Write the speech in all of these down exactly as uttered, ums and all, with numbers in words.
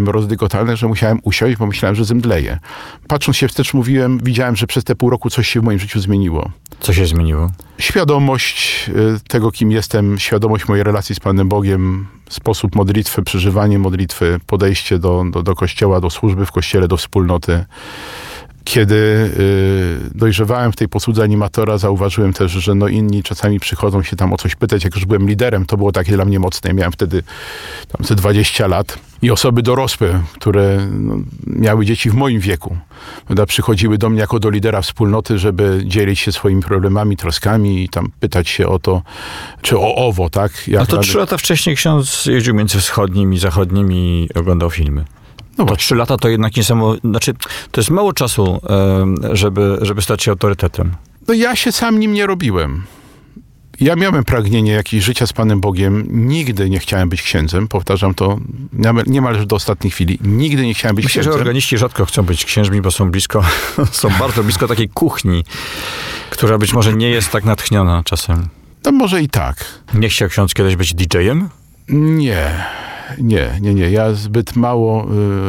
rozdygotalne, że musiałem usiąść, bo myślałem, że zemdleję. Patrząc się wstecz, mówiłem, widziałem, że przez te pół roku coś się w moim życiu zmieniło. Co się zmieniło? Świadomość tego, kim jestem, świadomość mojej relacji z Panem Bogiem, sposób modlitwy, przeżywanie modlitwy, podejście do, do, do kościoła, do służby w kościele, do wspólnoty. Kiedy y, dojrzewałem w tej posłudze animatora, zauważyłem też, że no inni czasami przychodzą się tam o coś pytać. Jak już byłem liderem, to było takie dla mnie mocne. Miałem wtedy tam ze dwadzieścia lat i osoby dorosłe, które no, miały dzieci w moim wieku, prawda, przychodziły do mnie jako do lidera wspólnoty, żeby dzielić się swoimi problemami, troskami i tam pytać się o to, czy o owo, tak? Jak no to rady... trzy lata wcześniej ksiądz jeździł między wschodnim i zachodnim i oglądał filmy. No to trzy lata to jednak nie samo, znaczy to jest mało czasu, żeby, żeby stać się autorytetem. No ja się sam nim nie robiłem. Ja miałem pragnienie jakiegoś życia z Panem Bogiem. Nigdy nie chciałem być księdzem. Powtarzam to niemalże do ostatniej chwili. Nigdy nie chciałem być Myślę, księdzem. Myślę, że organiści rzadko chcą być księżmi, bo są blisko, są bardzo blisko takiej kuchni, która być może nie jest tak natchniona czasem. No może i tak. Nie chciał ksiądz kiedyś być didżejem? Nie. Nie, nie, nie. Ja zbyt mało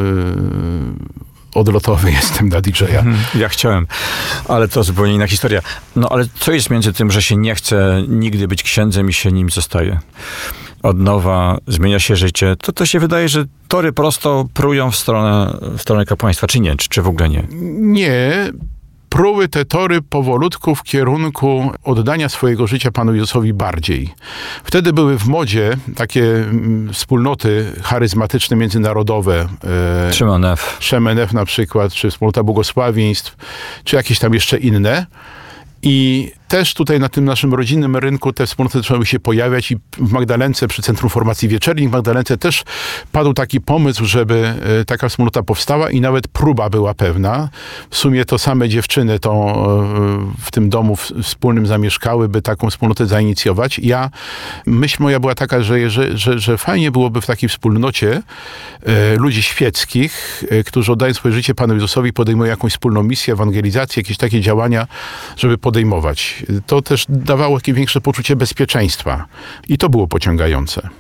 yy, odlotowy jestem na didżeja. Ja chciałem, ale to zupełnie inna historia. No ale co jest między tym, że się nie chce nigdy być księdzem i się nim zostaje? Od nowa zmienia się życie. To to się wydaje, że tory prosto prują w stronę, w stronę kapłaństwa, czy nie? Czy, czy w ogóle nie? Nie. Pruły te tory powolutku w kierunku oddania swojego życia Panu Jezusowi bardziej. Wtedy były w modzie takie mm, wspólnoty charyzmatyczne, międzynarodowe. E, Szemenef. Szemenef na przykład, czy Wspólnota Błogosławieństw, czy jakieś tam jeszcze inne. I też tutaj na tym naszym rodzinnym rynku te wspólnoty zaczęły się pojawiać i w Magdalence, przy Centrum Formacji Wieczernik w Magdalence też padł taki pomysł, żeby taka wspólnota powstała i nawet próba była pewna. W sumie to same dziewczyny to w tym domu wspólnym zamieszkały, by taką wspólnotę zainicjować. Ja, myśl moja była taka, że, że, że, że fajnie byłoby w takiej wspólnocie e, ludzi świeckich, e, którzy oddają swoje życie Panu Jezusowi, podejmują jakąś wspólną misję, ewangelizację, jakieś takie działania, żeby podejmować. To też dawało jakieś większe poczucie bezpieczeństwa. I to było pociągające.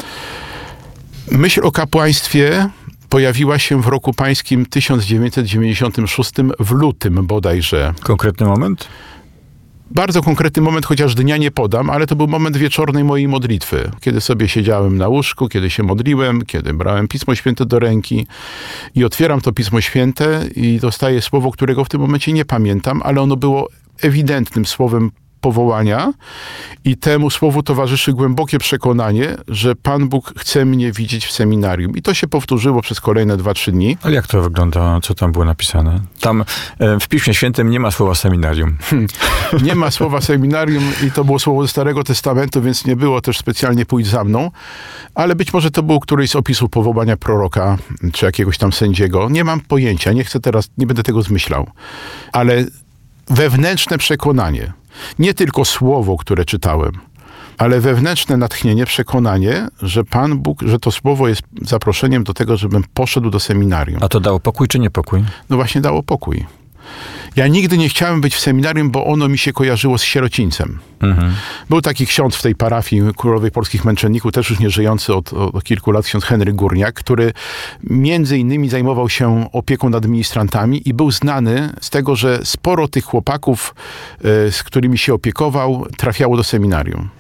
Myśl o kapłaństwie pojawiła się w roku pańskim tysiąc dziewięćset dziewięćdziesiątym szóstym w lutym bodajże. Konkretny moment? Bardzo konkretny moment, chociaż dnia nie podam, ale to był moment wieczornej mojej modlitwy. Kiedy sobie siedziałem na łóżku, kiedy się modliłem, kiedy brałem Pismo Święte do ręki i otwieram to Pismo Święte i dostaję słowo, którego w tym momencie nie pamiętam, ale ono było ewidentnym słowem powołania i temu słowu towarzyszy głębokie przekonanie, że Pan Bóg chce mnie widzieć w seminarium. I to się powtórzyło przez kolejne dwa, trzy dni. Ale jak to wygląda? Co tam było napisane? Tam e, w Piśmie Świętym nie ma słowa seminarium. Hmm. Nie ma słowa seminarium i to było słowo ze Starego Testamentu, więc nie było też specjalnie pójdź za mną, ale być może to był któryś z opisów powołania proroka, czy jakiegoś tam sędziego. Nie mam pojęcia, nie chcę teraz, nie będę tego zmyślał. Ale wewnętrzne przekonanie, nie tylko słowo, które czytałem, ale wewnętrzne natchnienie, przekonanie, że Pan Bóg, że to słowo jest zaproszeniem do tego, żebym poszedł do seminarium. A to dało pokój czy niepokój? No właśnie dało pokój. Ja nigdy nie chciałem być w seminarium, bo ono mi się kojarzyło z sierocińcem. Mhm. Był taki ksiądz w tej parafii Królowej Polskich Męczenników, też już nie żyjący od, od kilku lat, ksiądz Henryk Górniak, który między innymi zajmował się opieką nad ministrantami i był znany z tego, że sporo tych chłopaków, y, z którymi się opiekował, trafiało do seminarium.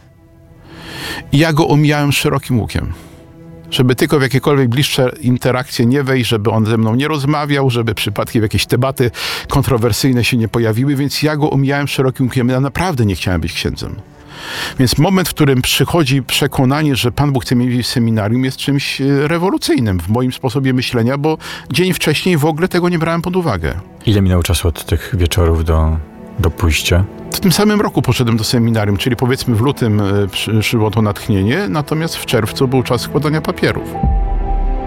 I ja go omijałem szerokim łukiem. Żeby tylko w jakiekolwiek bliższe interakcje nie wejść, żeby on ze mną nie rozmawiał, żeby przypadkiem jakieś debaty kontrowersyjne się nie pojawiły, więc ja go omijałem szerokim łukiem. Ja naprawdę nie chciałem być księdzem. Więc moment, w którym przychodzi przekonanie, że Pan Bóg chce mnie widzieć w seminarium, jest czymś rewolucyjnym w moim sposobie myślenia, bo dzień wcześniej w ogóle tego nie brałem pod uwagę. Ile minęło czasu od tych wieczorów do, do pójścia? W tym samym roku poszedłem do seminarium, czyli powiedzmy w lutym przyszło to natchnienie, natomiast w czerwcu był czas składania papierów.